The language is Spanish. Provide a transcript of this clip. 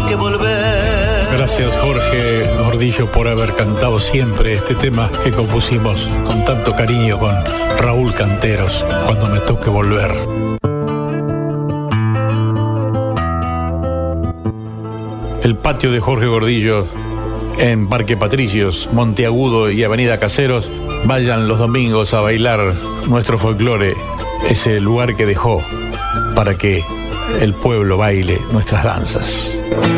que volver. Gracias, Jorge Gordillo, por haber cantado siempre este tema que compusimos con tanto cariño con Raúl Canteros, Cuando me toque volver. El patio de Jorge Gordillo en Parque Patricios, Monteagudo y Avenida Caseros. Vayan los domingos a bailar nuestro folclore, ese lugar que dejó para que el pueblo baile nuestras danzas.